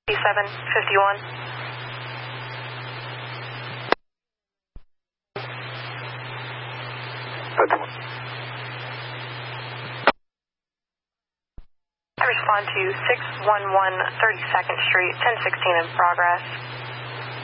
751. I respond to 611 32nd Street, 1016 in progress.